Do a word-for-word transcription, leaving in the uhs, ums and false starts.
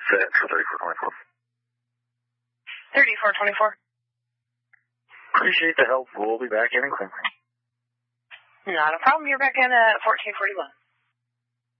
Set for thirty-four twenty-four. thirty-four twenty-four. Appreciate the help. We'll be back in in Clinton. Not a problem. You're back in at fourteen forty-one.